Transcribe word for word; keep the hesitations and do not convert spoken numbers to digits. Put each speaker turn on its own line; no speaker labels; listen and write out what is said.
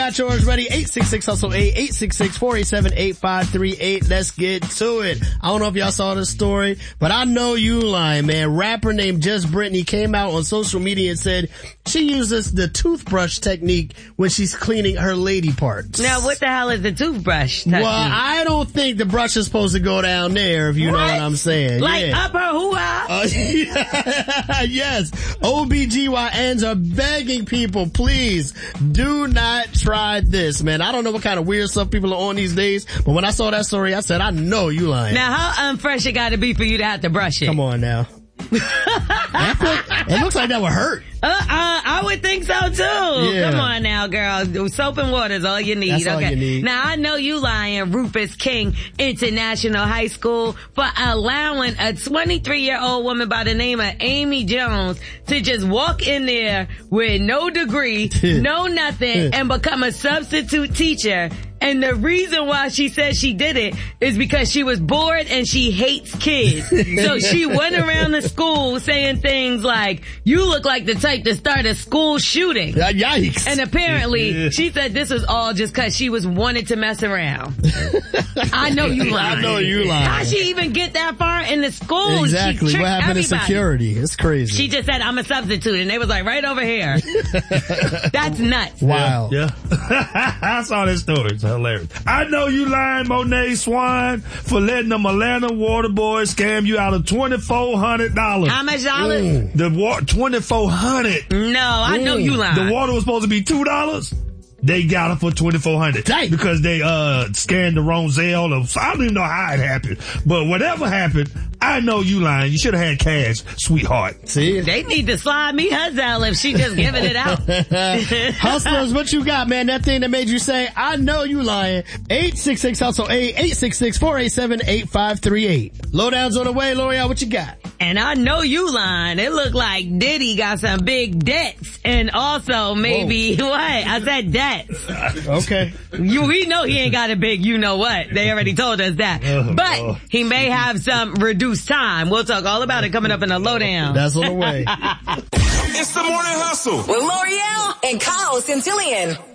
got yours ready. eight six six hustle eight, eight six six, four eight seven, eight five three eight. Let's get to it. I don't know if y'all saw this story, but I know you lying, man. Rapper named Just Brittany came out on social media and said she uses the toothbrush technique when she's cleaning her lady parts.
Now, what the hell is the toothbrush technique?
Well, I don't think the brush is supposed to go down there, if you
what?
know what I'm saying.
Like
yeah.
up her hoo-ha?
Uh, yeah, yes. O B G Y Ns are begging people, please do not try this, man. I don't know what kind of weird stuff people are on these days, but when I saw that story, I said, I know you lying.
Now, how unfresh it got to be for you to have to brush it?
Come on now. It looks like that would hurt.
Uh, uh, I would think so too.
Yeah.
Come on now, girl. Soap and water is all you need.
That's
okay.
all you need.
Now I know you lying, Rufus King International High School, for allowing a twenty-three year old woman by the name of Amy Jones to just walk in there with no degree, no nothing, and become a substitute teacher. And the reason why she says she did it is because she was bored and she hates kids. So she went around the school saying things like, you look like the type to start a school shooting.
Uh, yikes.
And apparently she said this was all just cause she was wanted to mess around. I know you lying.
I know you lying.
How'd she even get that far in the school?
Exactly.
She
what happened
everybody.
in security? It's crazy.
She just said, I'm a substitute. And they was like, right over here. That's nuts.
Wow.
Yeah. yeah. I saw this story. It's hilarious. I know you lying, Monet Swan, for letting them Atlanta water boys scam you out of twenty-four hundred dollars.
How much dollars?
Mm.
The water, twenty-four hundred dollars.
No, I know you lying.
The water was supposed to be two dollars. They got it for twenty-four hundred dollars. Because they, uh, scanned the wrong Zelle. Or, I don't even know how it happened. But whatever happened, I know you lying. You should have had cash, sweetheart.
See?
They need to slide me her Zelle if she just giving it out.
Hustlers, what you got, man? That thing that made you say, I know you lying. eight six six hustle eight, eight six six, four eight seven, eight five three eight. Lowdown's on the way. L'Oreal, what you got?
And I know you lying. It looked like Diddy got some big debts. And also maybe, Whoa. what? I said debts.
Okay.
You, we know he ain't got a big you know what. They already told us that.
Oh,
but
oh.
he may have some reduced time. We'll talk all about it coming up in the Lowdown.
That's on the way.
It's the Morning Hustle
with L'Oreal and Kyle Centillion.